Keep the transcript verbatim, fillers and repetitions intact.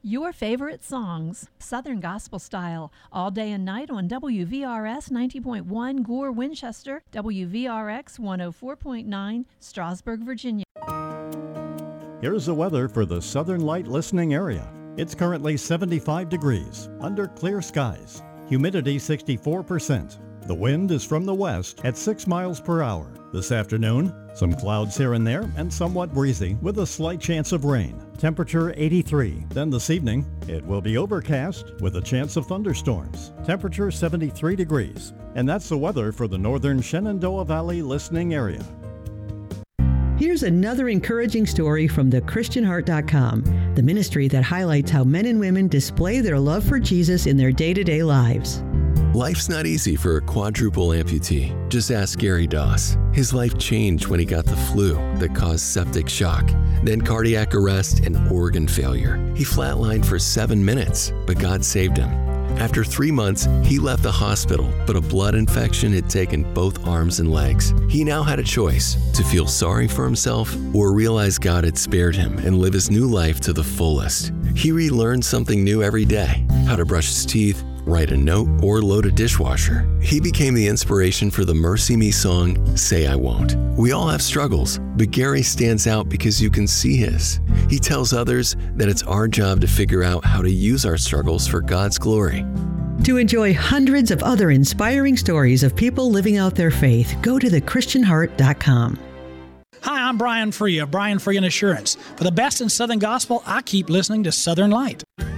Your favorite songs, Southern Gospel Style, all day and night on W V R S ninety point one Gore, Winchester, W V R X one oh four point nine, Strasburg, Virginia. Here's the weather for the Southern Light listening area. It's currently seventy-five degrees, under clear skies, humidity sixty-four percent. The wind is from the west at six miles per hour. This afternoon, some clouds here and there and somewhat breezy with a slight chance of rain. Temperature eighty-three. Then this evening, it will be overcast with a chance of thunderstorms. Temperature seventy-three degrees. And that's the weather for the northern Shenandoah Valley listening area. Here's another encouraging story from the Christian Heart dot com, the ministry that highlights how men and women display their love for Jesus in their day-to-day lives. Life's not easy for a quadruple amputee. Just ask Gary Doss. His life changed when he got the flu that caused septic shock, then cardiac arrest and organ failure. He flatlined for seven minutes, but God saved him. After three months, he left the hospital, but a blood infection had taken both arms and legs. He now had a choice, to feel sorry for himself or realize God had spared him and live his new life to the fullest. He relearned something new every day, how to brush his teeth, write a note, or load a dishwasher. He became the inspiration for the Mercy Me song, Say I Won't. We all have struggles, but Gary stands out because you can see his. He tells others that it's our job to figure out how to use our struggles for God's glory. To enjoy hundreds of other inspiring stories of people living out their faith, go to the Christian Heart dot com. Hi, I'm Brian Free of Brian Free and Assurance. For the best in Southern Gospel, I keep listening to Southern Light.